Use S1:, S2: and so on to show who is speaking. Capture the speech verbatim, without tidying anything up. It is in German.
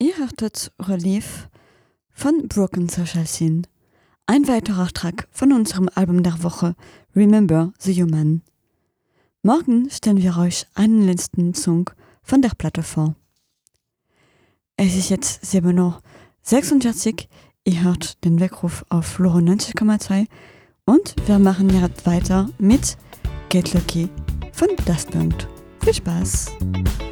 S1: Ihr hörtet Relief von Broken Social Scene. Ein weiterer Track von unserem Album der Woche Remember the Human. Morgen stellen wir euch einen letzten Song von der Platte vor. Es ist jetzt sieben Uhr sechsundvierzig. Ihr hört den Weckruf auf Loro neunzig Komma zwei und wir machen jetzt weiter mit Get Lucky von Dustpunkt. Viel Spaß!